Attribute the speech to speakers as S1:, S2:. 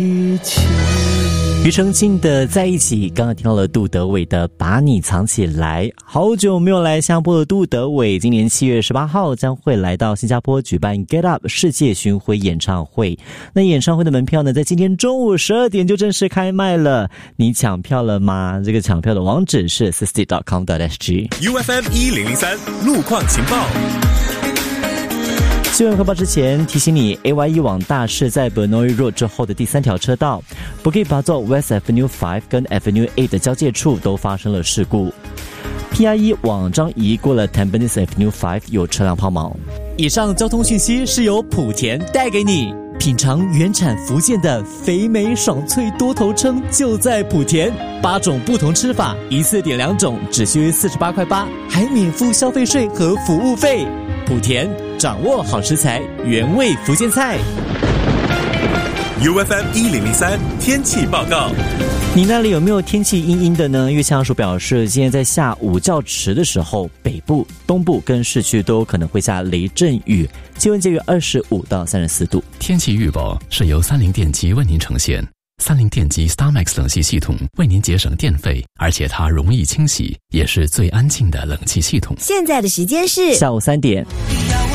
S1: 庾澄庆的在一起，刚刚听到了杜德伟的把你藏起来。好久没有来新加坡的杜德伟，今年7月18号将会来到新加坡举办 Get Up 世界巡回演唱会。那演唱会的门票呢，在今天中午12点就正式开卖了。你抢票了吗？这个抢票的网址是 60.com.sg。
S2: UFM 1003路况情报。
S1: 新闻汇报之前提醒你 ，AYE 往大市在 Benoi Road 之后的第3条车道 Bukit Batok West Avenue 5跟 Avenue 8的交界处都发生了事故。PRE 往樟宜过了 Tampines Avenue 5有车辆抛锚。以上交通讯息是由莆田带给你。品尝原产福建的肥美爽脆多头称就在莆田，8种不同吃法，一次点2种，只需48块8，还免付消费税和服务费。莆田掌握好食材，原味福建菜。
S2: UFM 1003天气报告。
S1: 你那里有没有天气阴阴的呢？气象署表示，今天在下午较迟的时候，北部、东部跟市区都有可能会下雷阵雨，气温介于25到34度。
S3: 天气预报是由30电机为您呈现。30电机 StarMax 冷气系统为您节省电费，而且它容易清洗，也是最安静的冷气系统。
S4: 现在的时间是
S1: 下午3点。